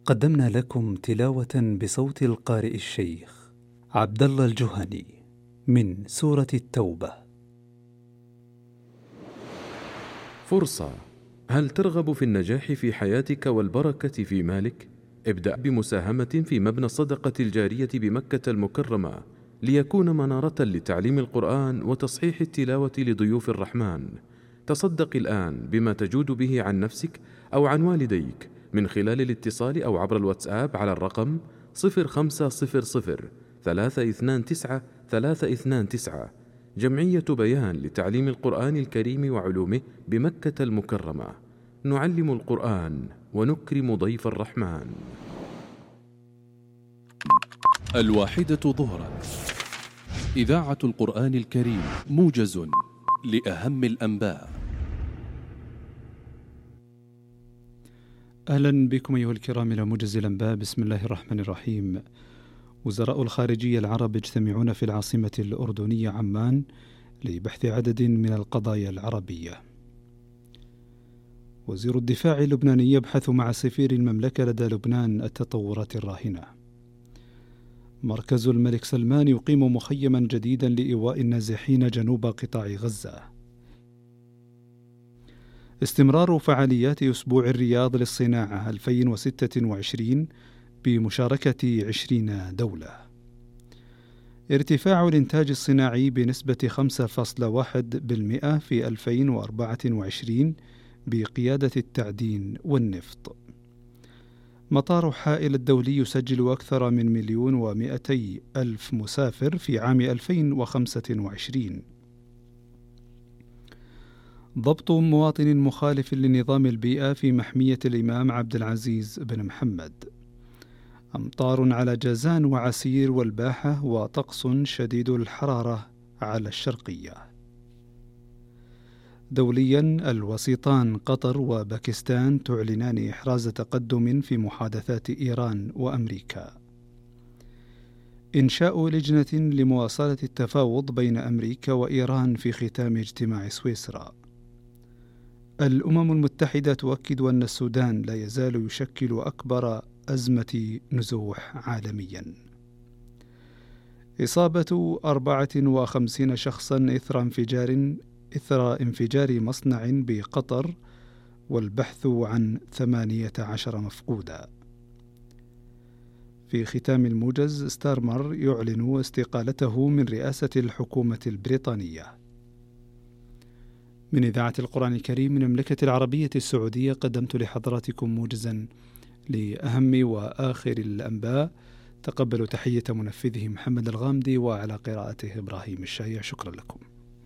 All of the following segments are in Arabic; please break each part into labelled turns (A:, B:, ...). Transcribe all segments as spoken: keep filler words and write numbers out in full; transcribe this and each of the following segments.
A: قدمنا لكم تلاوة بصوت القارئ الشيخ عبد الله الجهني من سورة التوبة.
B: فرصة. هل ترغب في النجاح في حياتك والبركة في مالك؟ ابدأ بمساهمة في مبنى الصدقة الجارية بمكة المكرمة ليكون منارة لتعليم القرآن وتصحيح التلاوة لضيوف الرحمن. تصدق الآن بما تجود به عن نفسك أو عن والديك من خلال الاتصال أو عبر الواتساب على الرقم صفر خمسة صفر صفر ثلاثة اثنان تسعة ثلاثة اثنان تسعة. جمعية بيان لتعليم القرآن الكريم وعلومه بمكة المكرمة. نعلم القرآن ونكرم ضيف الرحمن.
C: الواحدة ظهرا، إذاعة القرآن الكريم، موجز لأهم الأنباء.
A: أهلا بكم أيها الكرام إلى موجز الأنباء. بسم الله الرحمن الرحيم. وزراء الخارجية العرب يجتمعون في العاصمة الأردنية عمان لبحث عدد من القضايا العربية. وزير الدفاع اللبناني يبحث مع سفير المملكة لدى لبنان التطورات الراهنة. مركز الملك سلمان يقيم مخيما جديدا لإيواء النازحين جنوب قطاع غزة. استمرار فعاليات أسبوع الرياض للصناعة ألفين وستة وعشرين بمشاركة عشرين دولة. ارتفاع الإنتاج الصناعي بنسبة خمسة فاصلة واحد بالمئة في ألفين وأربعة وعشرين بقيادة التعدين والنفط. مطار حائل الدولي يسجل أكثر من مليون ومئتي ألف مسافر في عام ألفين وخمسة وعشرين. ضبط مواطن مخالف لنظام البيئة في محمية الإمام عبد العزيز بن محمد. أمطار على جازان وعسير والباحة وطقس شديد الحرارة على الشرقية. دوليا، الوسيطان قطر وباكستان تعلنان إحراز تقدم في محادثات إيران وأمريكا. إنشاء لجنة لمواصلة التفاوض بين أمريكا وإيران في ختام اجتماع سويسرا. الأمم المتحدة تؤكد أن السودان لا يزال يشكل أكبر أزمة نزوح عالميا. إصابة أربعة وخمسين شخصا إثر انفجار إثر انفجار مصنع بقطر، والبحث عن ثمانية عشر مفقودا. في ختام الموجز، ستارمر يعلن استقالته من رئاسة الحكومة البريطانية. من إذاعة القرآن الكريم من المملكة العربية السعودية قدمت لحضراتكم موجزا لأهم وآخر الأنباء. تقبلوا تحية منفذه محمد الغامدي، وعلى قراءته إبراهيم الشايع. شكرا لكم.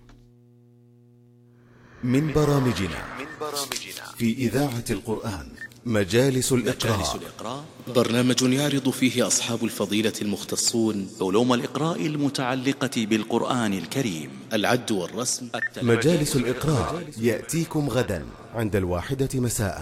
D: من برامجنا في إذاعة القرآن مجالس الإقراء.
E: برنامج يعرض فيه أصحاب الفضيلة المختصون علوم الإقراء المتعلقة بالقرآن الكريم، العد والرسم.
D: مجالس الإقراء يأتيكم غدا عند الواحدة مساء